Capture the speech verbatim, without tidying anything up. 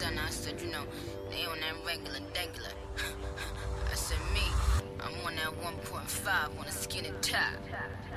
stunner. I said, you know, they on that regular, regular. I said, me, I'm on that one point five on a skinny top.